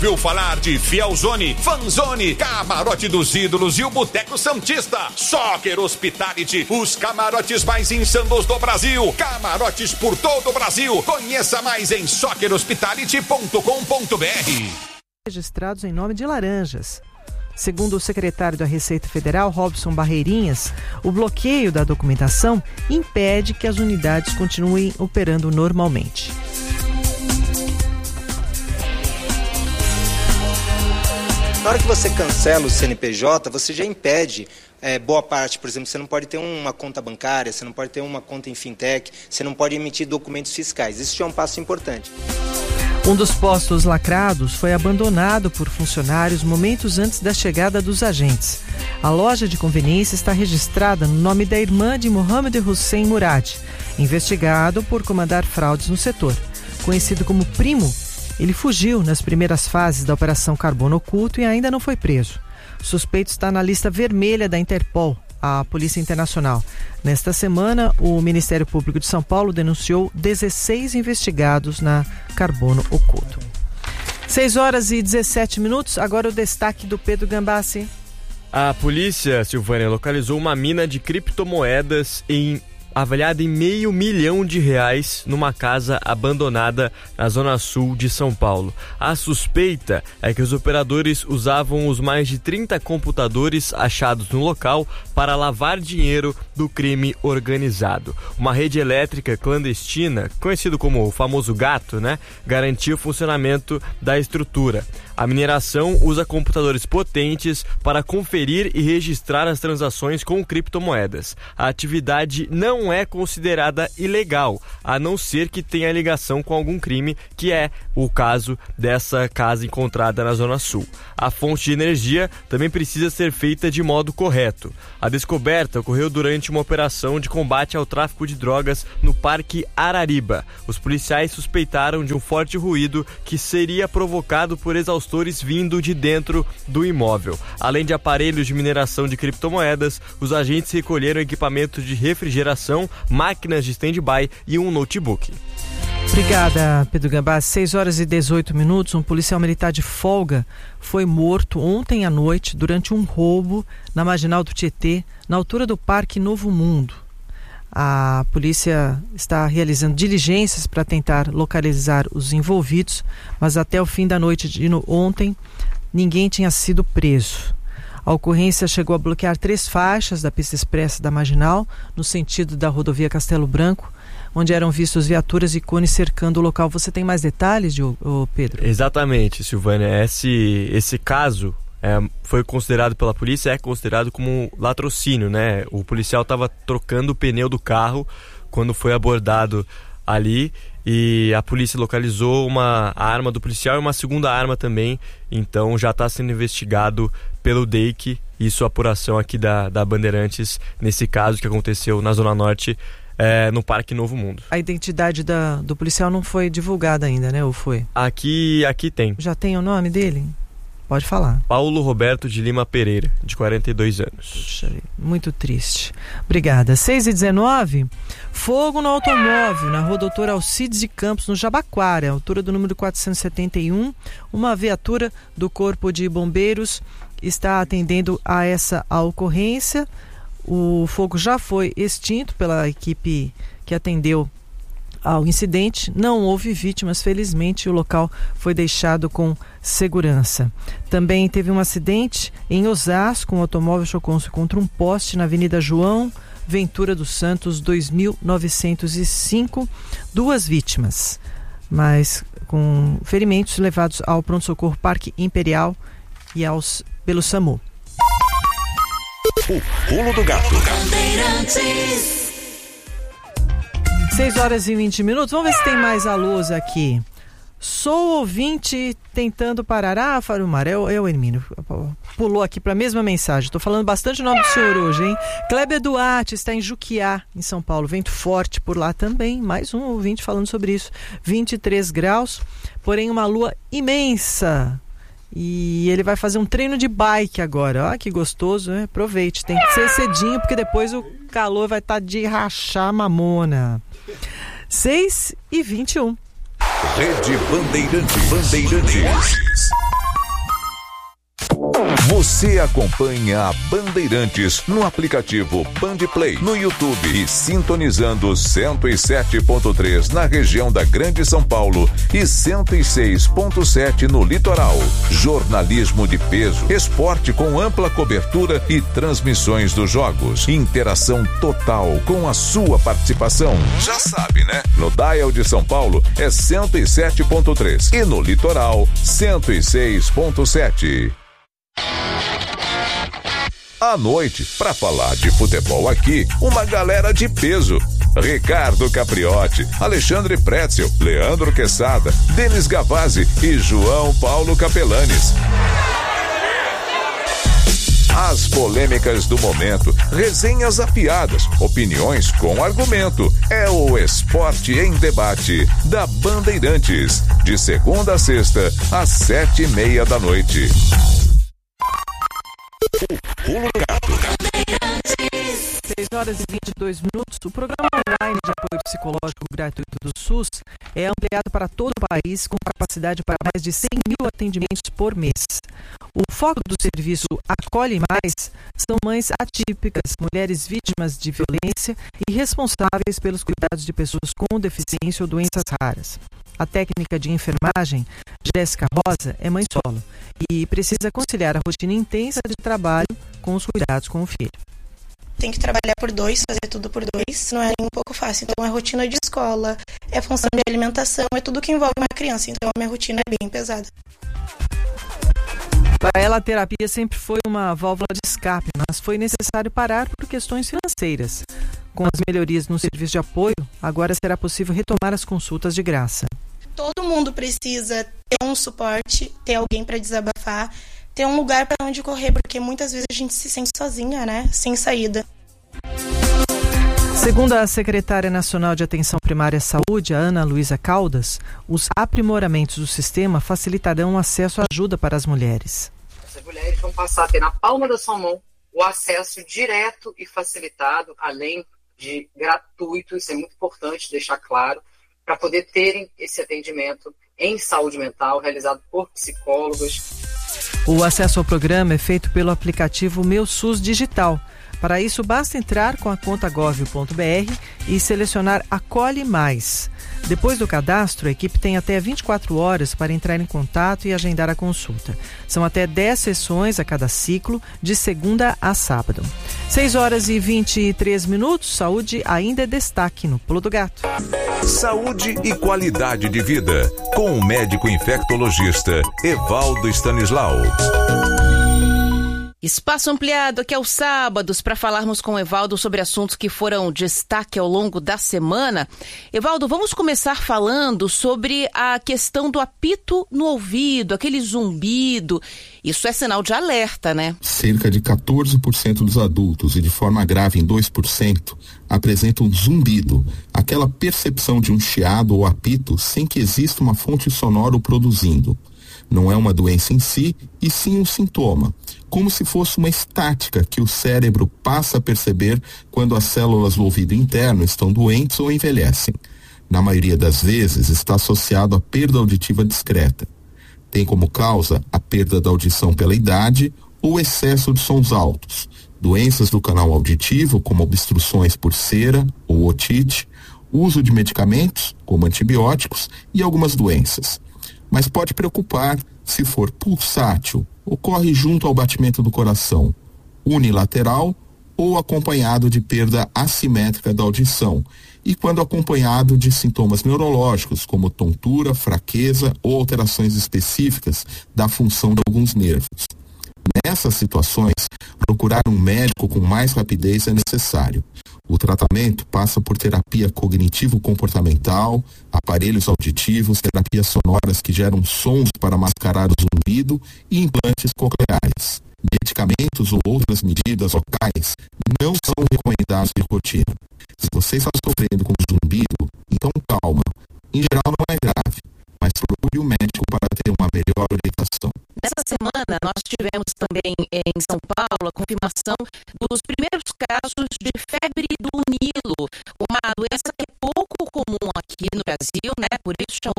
ouviu falar de Fielzone, Fanzone, Camarote dos Ídolos e o Boteco Santista? Soccer Hospitality, os camarotes mais insanos do Brasil. Camarotes por todo o Brasil. Conheça mais em soccerhospitality.com.br. Registrados em nome de Laranjas. Segundo o secretário da Receita Federal, Robson Barreirinhas, o bloqueio da documentação impede que as unidades continuem operando normalmente. Na hora que você cancela o CNPJ, você já impede boa parte. Por exemplo, você não pode ter uma conta bancária, você não pode ter uma conta em fintech, você não pode emitir documentos fiscais. Isso já é um passo importante. Um dos postos lacrados foi abandonado por funcionários momentos antes da chegada dos agentes. A loja de conveniência está registrada no nome da irmã de Mohamed Hussein Murad, investigado por comandar fraudes no setor. Conhecido como Primo, ele fugiu nas primeiras fases da Operação Carbono Oculto e ainda não foi preso. O suspeito está na lista vermelha da Interpol, a Polícia Internacional. Nesta semana, o Ministério Público de São Paulo denunciou 16 investigados na Carbono Oculto. 6h17, agora o destaque do Pedro Gambassi. A polícia, Silvânia, localizou uma mina de criptomoedas avaliada em R$500 mil numa casa abandonada na zona sul de São Paulo. A suspeita é que os operadores usavam os mais de 30 computadores achados no local para lavar dinheiro do crime organizado. Uma rede elétrica clandestina, conhecido como o famoso gato, garantia o funcionamento da estrutura. A mineração usa computadores potentes para conferir e registrar as transações com criptomoedas. A atividade não é considerada ilegal, a não ser que tenha ligação com algum crime, que é o caso dessa casa encontrada na Zona Sul. A fonte de energia também precisa ser feita de modo correto. A descoberta ocorreu durante uma operação de combate ao tráfico de drogas no Parque Arariba. Os policiais suspeitaram de um forte ruído que seria provocado por exaustores vindo de dentro do imóvel. Além de aparelhos de mineração de criptomoedas, os agentes recolheram equipamentos de refrigeração, máquinas de stand-by e um notebook. Obrigada, Pedro Gambassi. 6h18, um policial militar de folga foi morto ontem à noite durante um roubo na Marginal do Tietê, na altura do Parque Novo Mundo. A polícia está realizando diligências para tentar localizar os envolvidos, mas até o fim da noite de ontem ninguém tinha sido preso. A ocorrência chegou a bloquear 3 faixas da pista expressa da Marginal, no sentido da rodovia Castelo Branco, onde eram vistos viaturas e cones cercando o local. Você tem mais detalhes, Pedro? Exatamente, Silvânia. Esse caso foi considerado pela polícia, é considerado como latrocínio, O policial estava trocando o pneu do carro quando foi abordado ali, e a polícia localizou a arma do policial e uma segunda arma também, então já está sendo investigado pelo DEIC. Isso, a apuração aqui da Bandeirantes, nesse caso que aconteceu na Zona Norte, no Parque Novo Mundo. A identidade do policial não foi divulgada ainda, ou foi? Aqui tem. Já tem o nome dele? Pode falar. Paulo Roberto de Lima Pereira, de 42 anos. Puxa, muito triste. Obrigada. 6h19, fogo no automóvel na Rua Doutor Alcides de Campos, no Jabaquara, altura do número 471. Uma viatura do Corpo de Bombeiros está atendendo a essa ocorrência. O fogo já foi extinto pela equipe que atendeu ao incidente. Não houve vítimas, felizmente. O local foi deixado com segurança. Também teve um acidente em Osasco. Um automóvel chocou-se contra um poste na Avenida João Ventura dos Santos, 2905. 2 vítimas, mas com ferimentos, levados ao pronto-socorro Parque Imperial e pelo SAMU. O Pulo do Gato. 6h20. Vamos ver se tem mais alôs aqui. Sou ouvinte tentando parar. Farumar, é o Hermínio. Pulou aqui para a mesma mensagem. Estou falando bastante o nome do senhor hoje, hein? Kleber Duarte está em Juquiá, em São Paulo. Vento forte por lá também. Mais um ouvinte falando sobre isso. 23 graus, porém uma lua imensa. E ele vai fazer um treino de bike agora. Olha que gostoso, né? Aproveite. Tem que ser cedinho, porque depois o calor vai estar de rachar a mamona. 6h21. Rede Bandeirantes. Você acompanha a Bandeirantes no aplicativo Bandplay, no YouTube e sintonizando 107.3 na região da Grande São Paulo e 106.7 no litoral. Jornalismo de peso, esporte com ampla cobertura e transmissões dos jogos. Interação total com a sua participação. Já sabe, né? No Dial de São Paulo é 107.3 e no litoral 106.7. À noite, para falar de futebol aqui, uma galera de peso. Ricardo Capriotti, Alexandre Pretzel, Leandro Quesada, Denis Gavazzi e João Paulo Capelanes. As polêmicas do momento, resenhas afiadas, opiniões com argumento. É o Esporte em Debate da Bandeirantes, de segunda a sexta, às 7:30 da noite. Pulo do Gato. 6h22. O programa online de apoio psicológico gratuito do SUS é ampliado para todo o país, com capacidade para mais de 100 mil atendimentos por mês. O foco do serviço Acolhe Mais são mães atípicas, mulheres vítimas de violência e responsáveis pelos cuidados de pessoas com deficiência ou doenças raras. A técnica de enfermagem, Jéssica Rosa, é mãe solo e precisa conciliar a rotina intensa de trabalho com os cuidados com o filho. Tem que trabalhar por dois, fazer tudo por dois, não é nem um pouco fácil. Então é rotina de escola, é função de alimentação, é tudo que envolve uma criança. Então a minha rotina é bem pesada. Para ela, a terapia sempre foi uma válvula de escape, mas foi necessário parar por questões financeiras. Com as melhorias no serviço de apoio, agora será possível retomar as consultas de graça. Todo mundo precisa ter um suporte, ter alguém para desabafar, ter um lugar para onde correr, porque muitas vezes a gente se sente sozinha, né? Sem saída. Segundo a secretária nacional de Atenção Primária à Saúde, a Ana Luísa Caldas, os aprimoramentos do sistema facilitarão o acesso à ajuda para as mulheres. As mulheres vão passar a ter na palma da sua mão o acesso direto e facilitado, além de gratuito, isso é muito importante deixar claro, para poder terem esse atendimento em saúde mental realizado por psicólogos. O acesso ao programa é feito pelo aplicativo Meu SUS Digital. Para isso, basta entrar com a conta gov.br e selecionar Acolhe Mais. Depois do cadastro, a equipe tem até 24 horas para entrar em contato e agendar a consulta. São até 10 sessões a cada ciclo, de segunda a sábado. 6h23. Saúde ainda é destaque no Pulo do Gato. Saúde e qualidade de vida, com o médico infectologista Evaldo Stanislau. Espaço ampliado aqui aos sábados para falarmos com o Evaldo sobre assuntos que foram destaque ao longo da semana. Evaldo, vamos começar falando sobre a questão do apito no ouvido, aquele zumbido. Isso é sinal de alerta, né? Cerca de 14% dos adultos e de forma grave em 2% apresentam zumbido, aquela percepção de um chiado ou apito sem que exista uma fonte sonora o produzindo. Não é uma doença em si, e sim um sintoma, como se fosse uma estática que o cérebro passa a perceber quando as células do ouvido interno estão doentes ou envelhecem. Na maioria das vezes, está associado à perda auditiva discreta. Tem como causa a perda da audição pela idade ou excesso de sons altos, doenças do canal auditivo, como obstruções por cera ou otite, uso de medicamentos, como antibióticos, e algumas doenças. Mas pode preocupar se for pulsátil, ocorre junto ao batimento do coração, unilateral ou acompanhado de perda assimétrica da audição, e quando acompanhado de sintomas neurológicos, como tontura, fraqueza ou alterações específicas da função de alguns nervos. Nessas situações, procurar um médico com mais rapidez é necessário. O tratamento passa por terapia cognitivo-comportamental, aparelhos auditivos, terapias sonoras que geram sons para mascarar o zumbido e implantes cocleares. Medicamentos ou outras medidas locais não são recomendados de rotina. Se você está sofrendo com zumbido, então calma. Em geral não é grave, mas procure um médico para ter uma melhor orientação. Nessa semana, nós tivemos também em São Paulo a confirmação dos primeiros casos de febre do Nilo, uma doença que é pouco comum aqui no Brasil, né? Por isso chamou